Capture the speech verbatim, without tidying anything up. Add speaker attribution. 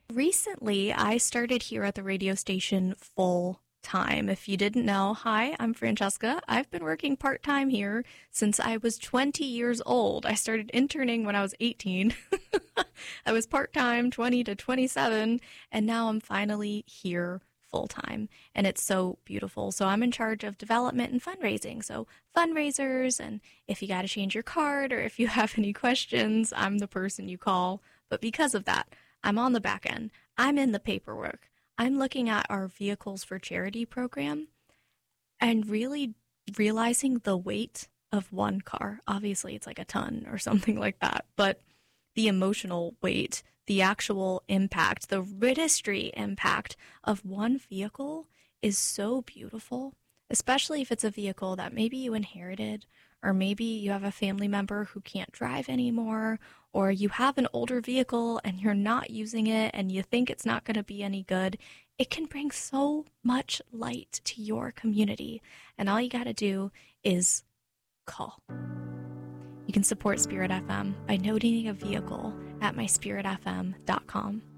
Speaker 1: Recently, I started here at the radio station full time. If you didn't know, hi, I'm Francesca. I've been working part-time here since I was twenty years old. I started interning when I was eighteen. I was part-time twenty to twenty-seven, and now I'm finally here full-time, and it's so beautiful. So I'm in charge of development and fundraising. So fundraisers, and if you got to change your card or if you have any questions, I'm the person you call. But because of that, I'm on the back end. I'm in the paperwork. I'm looking at our Vehicles for Charity program and really realizing the weight of one car. Obviously, it's like a ton or something like that, but the emotional weight, the actual impact, the registry impact of one vehicle is so beautiful, especially if it's a vehicle that maybe you inherited, or maybe you have a family member who can't drive anymore, or you have an older vehicle and you're not using it and you think it's not going to be any good. It can bring so much light to your community, and all you got to do is call. You can support Spirit F M by donating a vehicle at my spirit f m dot com.